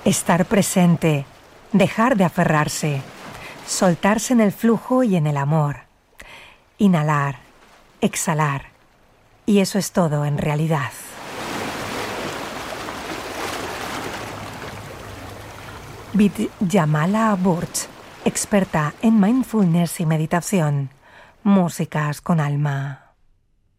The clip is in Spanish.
Estar presente, dejar de aferrarse, soltarse en el flujo y en el amor. Inhalar, exhalar. Y eso es todo en realidad. Vidyamala Burch, experta en mindfulness y meditación. Músicas con alma.